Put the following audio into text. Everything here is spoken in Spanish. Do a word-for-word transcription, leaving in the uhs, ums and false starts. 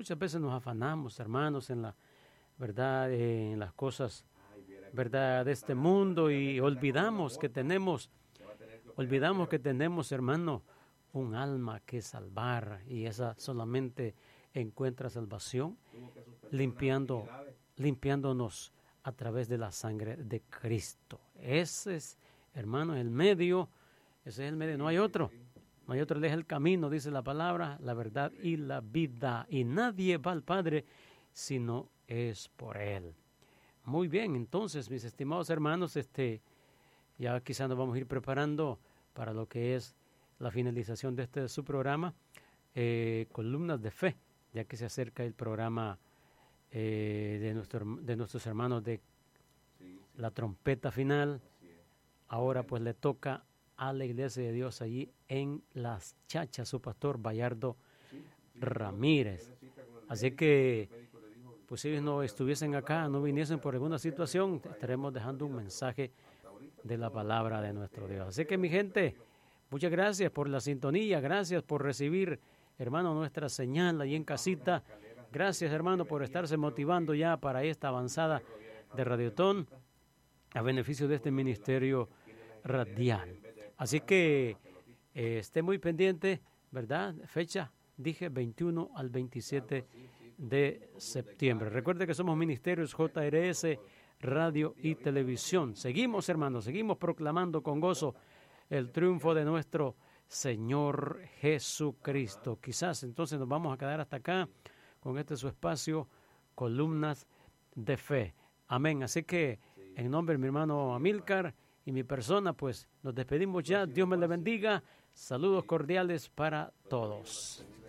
muchas veces nos afanamos, hermanos, en la verdad, eh, en las cosas, verdad, de este mundo y olvidamos que tenemos, olvidamos que tenemos, hermano, un alma que salvar y esa solamente encuentra salvación limpiando, limpiándonos a través de la sangre de Cristo. Ese es, hermano, el medio, ese es el medio, no hay otro. No hay otro, Él es el camino, dice la palabra, la verdad y la vida. Y nadie va al Padre si no es por Él. Muy bien, entonces, mis estimados hermanos, este, ya quizás nos vamos a ir preparando para lo que es la finalización de este su programa, eh, Columnas de Fe, ya que se acerca el programa eh, de, nuestro, de nuestros hermanos de la trompeta final. Ahora pues le toca a la Iglesia de Dios allí en Las Chachas, su pastor Bayardo Ramírez. Así que, pues si ellos no estuviesen acá, no viniesen por alguna situación, estaremos dejando un mensaje de la palabra de nuestro Dios. Así que, mi gente, muchas gracias por la sintonía, gracias por recibir, hermano, nuestra señal ahí en casita. Gracias, hermano, por estarse motivando ya para esta avanzada de Radiotón a beneficio de este ministerio radial. Así que eh, esté muy pendiente, ¿verdad? Fecha, dije, veintiuno al veintisiete de septiembre. Recuerde que somos Ministerios J R S, Radio y Televisión. Seguimos, hermanos, seguimos proclamando con gozo el triunfo de nuestro Señor Jesucristo. Quizás entonces nos vamos a quedar hasta acá con este su espacio, Columnas de Fe. Amén. Así que en nombre de mi hermano Amílcar y mi persona, pues nos despedimos ya. Dios me le bendiga. Saludos cordiales para todos.